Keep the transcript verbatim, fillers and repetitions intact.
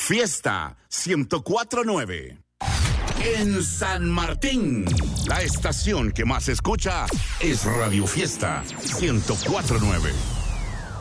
Fiesta ciento cuatro punto nueve. En San Martín, la estación que más escucha es Radio Fiesta ciento cuatro punto nueve.